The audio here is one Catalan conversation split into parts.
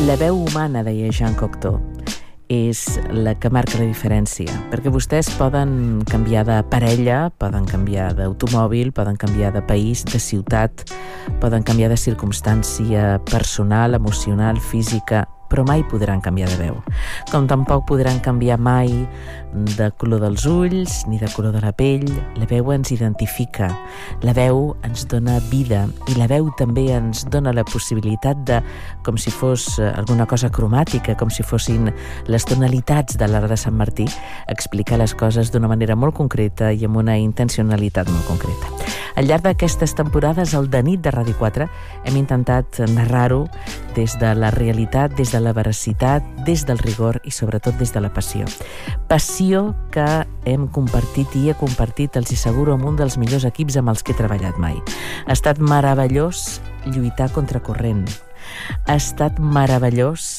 La veu humana, deia Jean Cocteau, és la que marca la diferència, perquè vostès poden canviar de parella, poden canviar d'automòbil, poden canviar de país, de ciutat, poden canviar de circumstància personal, emocional, física, però mai podran canviar de veu. Com tampoc podran canviar mai de color dels ulls ni de color de la pell. La veu ens identifica, la veu ens dona vida i la veu també ens dona la possibilitat de, com si fos alguna cosa cromàtica, com si fossin les tonalitats de l'arc de Sant Martí, explicar les coses d'una manera molt concreta i amb una intencionalitat molt concreta. Al llarg d'aquestes temporades, al de nit de Ràdio 4, hem intentat narrar-ho des de la realitat, des de la veracitat, des del rigor i sobretot des de la passió. Passió que hem compartit i he compartit, els asseguro, amb un dels millors equips amb els que he treballat mai. Ha estat meravellós lluitar contra corrent. Ha estat meravellós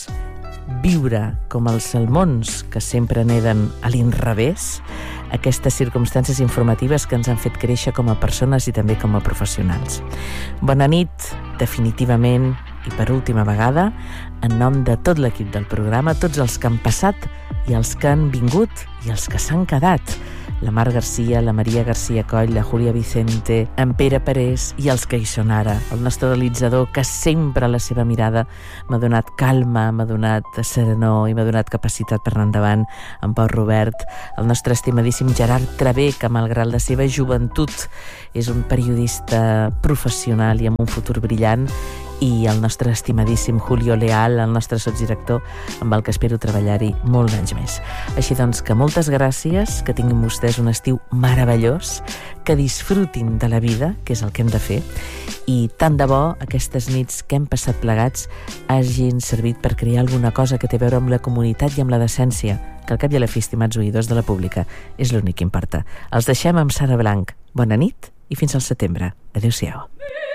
viure com els salmons que sempre neden a l'inrevés aquestes circumstàncies informatives que ens han fet créixer com a persones i també com a professionals. Bona nit, definitivament, i per última vegada, en nom de tot l'equip del programa, tots els que han passat i els que han vingut i els que s'han quedat. La Mar Garcia, la Maria Garcia Coll, la Júlia Vicente, en Pere Parés i els que hi són ara. El nostre realitzador, que sempre la seva mirada m'ha donat calma, m'ha donat serenor i m'ha donat capacitat per anar endavant, en Pau Robert, el nostre estimadíssim Gerard Travé, que malgrat la seva joventut és un periodista professional i amb un futur brillant, i el nostre estimadíssim Julio Leal, el nostre sotsdirector, amb el que espero treballar-hi molts anys més. Així doncs, que moltes gràcies, que tinguin vostès un estiu meravellós, que disfrutin de la vida, que és el que hem de fer, i tant de bo aquestes nits que hem passat plegats hagin servit per crear alguna cosa que té a veure amb la comunitat i amb la decència, que al cap i a la fi, estimats oïdors de la pública, és l'únic que importa. Els deixem amb Sara Blanc. Bona nit i fins al setembre. Adéu-siau.